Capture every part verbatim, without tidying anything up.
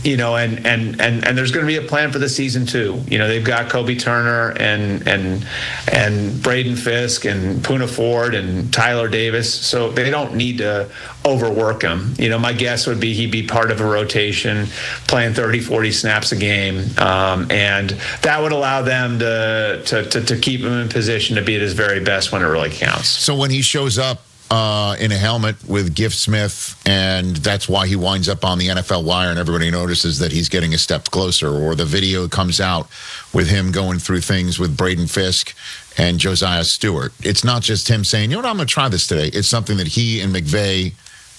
you know, and, and, and, and there's going to be a plan for the season too. You know, they've got Kobe Turner and and and Braden Fisk and Poona Ford and Tyler Davis, so they don't need to overwork him. You know, my guess would be he'd be part of a rotation, playing thirty, forty snaps a game, um, and that would allow them to, to to to keep him in position to be at his very best when it really counts. So when he shows up Uh, in a helmet with Gift Smith, and that's why he winds up on the N F L wire, and everybody notices that he's getting a step closer, or the video comes out with him going through things with Braden Fisk and Josiah Stewart. It's not just him saying, you know what, I'm going to try this today. It's something that he and McVay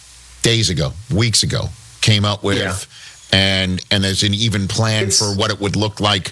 days ago, weeks ago, came up with, yeah. and and there's an even plan it's, for what it would look like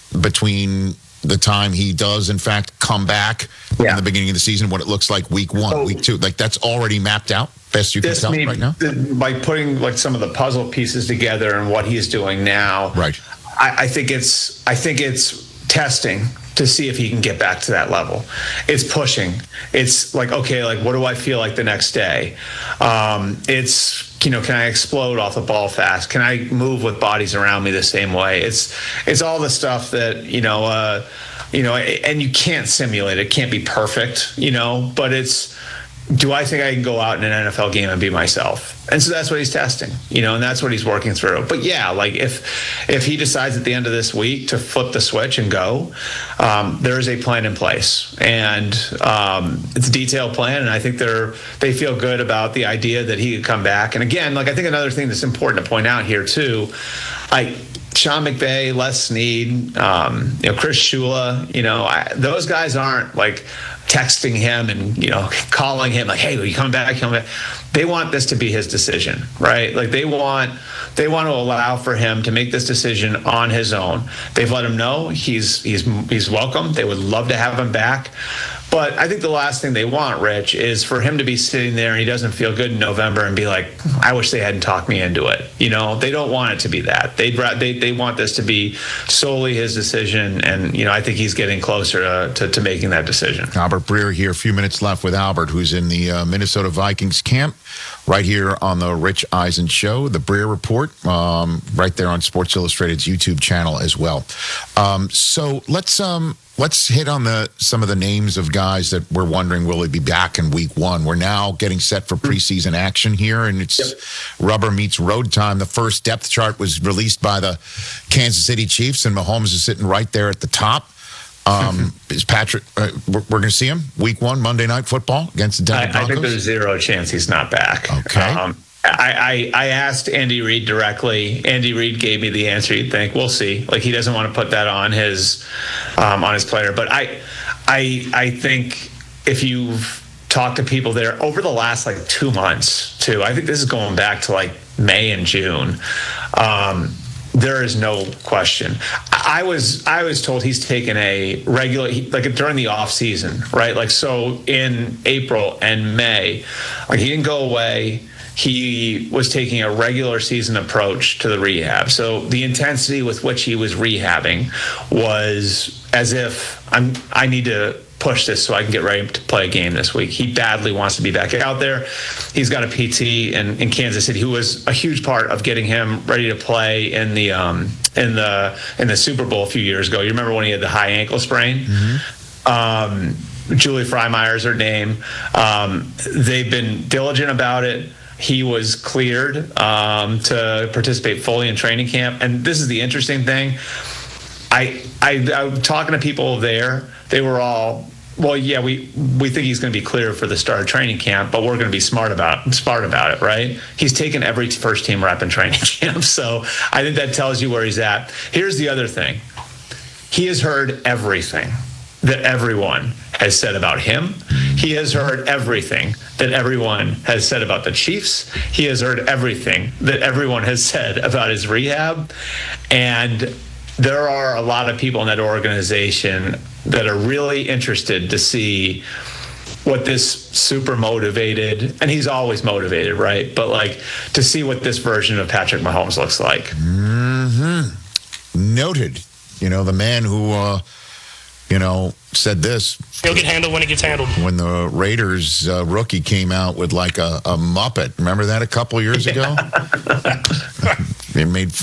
between the time he does, in fact, come back yeah. in the beginning of the season, what it looks like week one, so, week two. Like, that's already mapped out, best you can tell may, right now? By putting, like, some of the puzzle pieces together and what he's doing now, right? I, I think it's I think it's testing to see if he can get back to that level. It's pushing. It's like, okay, like, what do I feel like the next day? Um, it's, you know, can I explode off the ball fast? Can I move with bodies around me the same way? It's it's all the stuff that, you know, uh, you know, and you can't simulate it. It can't be perfect, you know, but it's, do I think I can go out in an N F L game and be myself? And so that's what he's testing, you know, and that's what he's working through. But yeah, like if if he decides at the end of this week to flip the switch and go, um, there is a plan in place, and um, it's a detailed plan. And I think they're they feel good about the idea that he could come back. And again, like I think another thing that's important to point out here too, like Sean McVay, Les Snead, um, you know, Chris Shula, you know, I, those guys aren't like texting him and, you know, calling him like, hey, are you coming back? Coming back? They want this to be his decision, right? Like they want they want to allow for him to make this decision on his own. They've let him know he's he's he's welcome. They would love to have him back. But I think the last thing they want, Rich, is for him to be sitting there and he doesn't feel good in November and be like, I wish they hadn't talked me into it. You know, they don't want it to be that. They'd they they want this to be solely his decision, and you know, I think he's getting closer to to, to making that decision. Albert Breer here, a few minutes left with Albert, who's in the uh, Minnesota Vikings camp, right here on the Rich Eisen Show, the Breer Report, um, right there on Sports Illustrated's YouTube channel as well. Um, so let's um. Let's hit on the some of the names of guys that we're wondering, will he be back in week one? We're now getting set for preseason action here, and it's yep. rubber meets road time. The first depth chart was released by the Kansas City Chiefs, and Mahomes is sitting right there at the top. Um, is Patrick, uh, we're, we're going to see him week one, Monday Night Football against the Denver I, Broncos? I think there's zero chance he's not back. Okay. Um, I, I, I asked Andy Reid directly. Andy Reid gave me the answer you'd think. We'll see. Like, he doesn't want to put that on his um, on his player. But I I I think if you've talked to people there over the last like two months too, I think this is going back to like May and June. Um, there is no question. I was I was told he's taken a regular, like during the off season, right? Like, so in April and May, like he didn't go away. He was taking a regular season approach to the rehab. So the intensity with which he was rehabbing was as if I'm, I need to push this so I can get ready to play a game this week. He badly wants to be back out there. He's got a P T in, in Kansas City who was a huge part of getting him ready to play in the um, in the in the Super Bowl a few years ago. You remember when he had the high ankle sprain? Mm-hmm. Um, Julie Freymeyer's her name. Um, they've been diligent about it. He was cleared um, to participate fully in training camp. And this is the interesting thing. I, I, I'm talking to people there. They were all, well, yeah, we, we think he's going to be cleared for the start of training camp, but we're going to be smart about smart about it, right? He's taken every first team rep in training camp. So I think that tells you where he's at. Here's the other thing. He has heard everything that everyone has said about him. He has heard everything that everyone has said about the Chiefs. He has heard everything that everyone has said about his rehab. And there are a lot of people in that organization that are really interested to see what this super motivated, and he's always motivated, right? But like to see what this version of Patrick Mahomes looks like. Mm-hmm. Noted. You know, the man who, uh, you know, said this. He'll get handled when it gets handled. When the Raiders uh, rookie came out with like a, a Muppet. Remember that a couple years ago? Yeah. It made